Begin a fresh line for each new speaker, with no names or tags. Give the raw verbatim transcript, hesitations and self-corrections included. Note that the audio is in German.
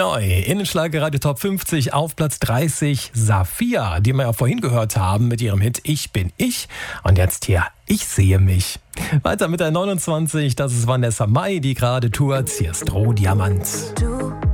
Neu, Innenschlag Radio Top fünfzig auf Platz dreißig, Safiya, die wir ja vorhin gehört haben mit ihrem Hit Ich bin ich. Und jetzt hier, Ich sehe mich. Weiter mit der neunundzwanzig, das ist Vanessa Mai, die gerade tourt. Hier ist Rohdiamant.